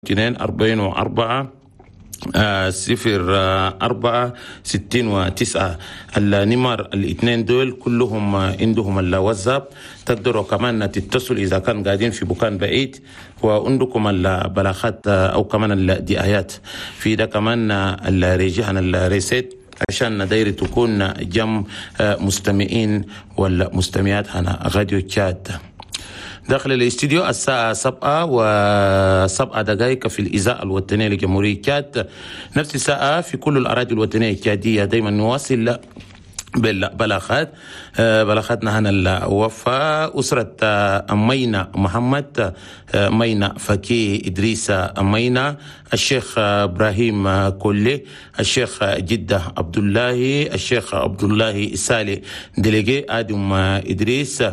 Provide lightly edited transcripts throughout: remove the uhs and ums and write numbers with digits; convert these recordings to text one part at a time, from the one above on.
42 04 69. النمر الاثنين دول كلهم عندهم الواتساب، تقدروا كمان تتصل إذا كان قاعدين في مكان بعيد، وعندكم البلاغات أو كمان الدعايات في ده كمان الرجحن الريسيت عشان داير تكون جم مستمعين ولا مستمعات هنا راديو تشاد. داخل الاستديو الساعة 7:07 في الإذاعة الوطنية لجمهورية تشاد، نفس الساعة في كل الأراضي الوطنية التشادية. دايما نواصل بالبلاغات. بلاغاتنا هنا الوفاة أسرة أمينة محمد، مينة فكي إدريس أمينة، الشيخ إبراهيم كولي، الشيخ جدة عبد الله، الشيخ عبد الله سالي ديليجي آدم إدريس،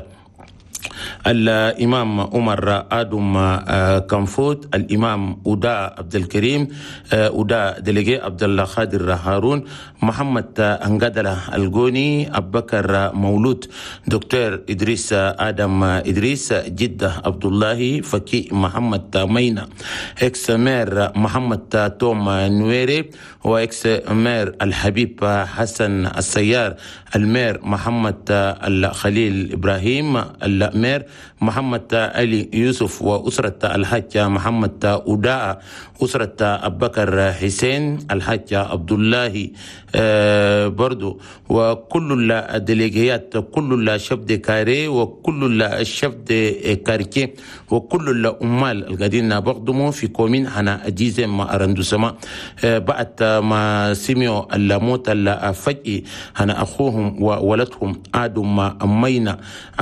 الإمام عمر آدم كنفوت، الإمام أودا عبد الكريم أودا ديليجي عبد الله خادر هارون، محمد أنقدلة الجوني، أبو بكر مولود، دكتور إدريس آدم إدريس، جدة عبد الله فكي محمد مينة، إكس مير محمد توم نويري، وإكس مير الحبيب حسن السيار، المير محمد الخليل إبراهيم، المير محمد علي يوسف، وأسرة الحاج محمد أوداء، أسرة أبو بكر حسين، الحاج عبد الله برضو، وكل الديليجيات، كل الشفد كاري، وكل الشفد كاركي، وكل الأمال القاعدين بخدموا في كومين هنا أجيزة ما أرندو سما بعد ما سمعوا الموت الفجئي هنا أخوهم وولدهم آدم مينة،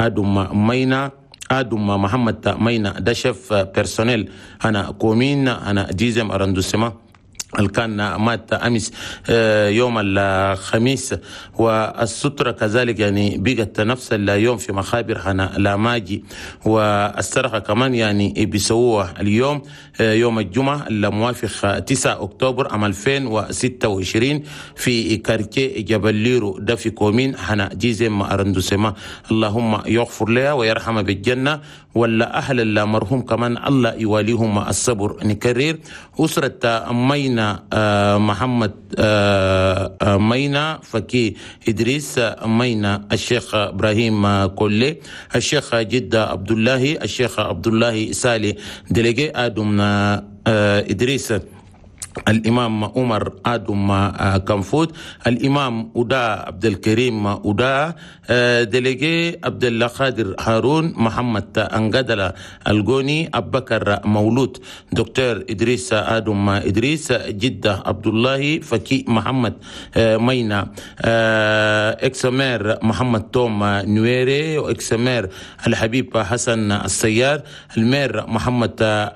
آدم محمد مينة، ده شيف بيرسونيل هنا كومين هنا جيزم أرندوسما، كان مات أمس يوم الخميس، والسترة كذلك يعني بقت نفس اليوم في مخابر هنا لاماجي، والسرقة كمان يعني بيسووها اليوم يوم الجمعة الموافق 9 أكتوبر عام 2026 في كاركي جبل ليرو، ده في كومين هنا جيزم أرندوسما. اللهم يغفر لها ويرحم بالجنة، ولا أهل المرحوم كمان الله يواليهم الصبر. نكرر أسرة مينة محمد مينة فكي إدريس مينة، الشيخ إبراهيم كولي، الشيخ جدة عبد الله، الشيخ عبد الله سالي ديليجي آدم إدريس، الإمام عمر آدم كنفوت، الإمام أودا عبد الكريم أودا ديليجي عبد الله خادر هارون، محمد أنقدلة الجوني، أبو بكر مولود، دكتور إدريس آدم إدريس، جدة عبد الله فكي محمد مينة، إكسمير محمد توم نويري، وإكسمير الحبيب حسن السيار، المير محمد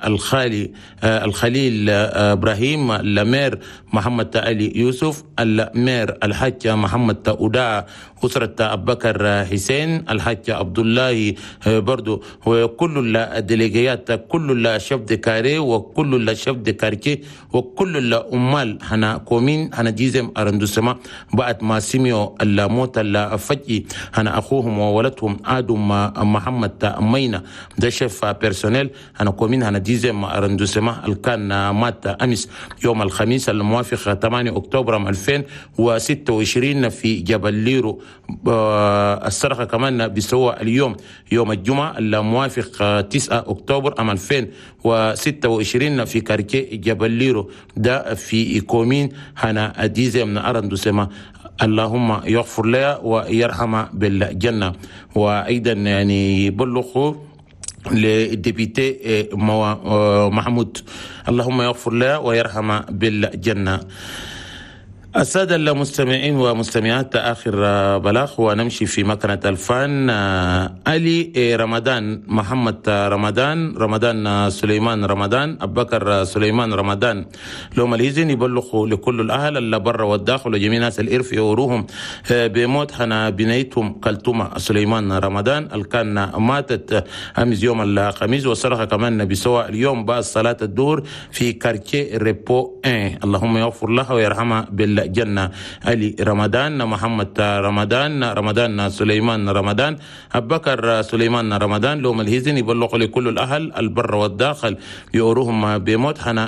الخليل إبراهيم، المير محمد علي يوسف، المير الحاج محمد أودا، أسرة أبو بكر حسين، الحاج عبد الله برضو، وكل الديليجيات، كل الشفد كاري، وكل الشفد كاركي، وكل الأمال هنا كومين هنا جيزم أرندوسما بعد ما سمعوا الموت الفجئي هنا أخوهم وولدهم آدم محمد مينة، ده شيف بيرسونيل هنا كومين هنا جيزم أرندوسما، كان مات أمس يوم الخميس الموافق 8 أكتوبر عام 2026 في جبل ليرو. السرقة كمان بيسوى اليوم يوم الجمعة الموافق 9 أكتوبر عام 2026 في كاركي جبل ليرو، ده في كومين هنا أديزة من أرندوسما. اللهم يغفر لها ويرحم بالجنة. وأيضا يعني يبلغوا للديبيتي محمود، اللهم يغفر له ويرحم بالجنة. السادة المستمعين ومستمعات، آخر بلاغ ونمشي في مكنة الفن. علي رمضان محمد رمضان سليمان رمضان، أبو بكر سليمان رمضان، لهم الهزن يبلغوا لكل الأهل اللي برا والداخل وجميع ناس الإرف يوروهم بموت حنا بنيتهم كلتومة سليمان رمضان، كان ماتت أمس يوم الخميس، وصرخ كمان بسواء اليوم بعد صلاة الظهر في كارتيه ريبو 1. اللهم يغفر لها ويرحمها بالله الجنة علي رمضان، محمد رمضان سليمان رمضان، أبو بكر سليمان رمضان، لوم الهزن يبلغ لكل الأهل البر والداخل يؤروهم بموت. حنا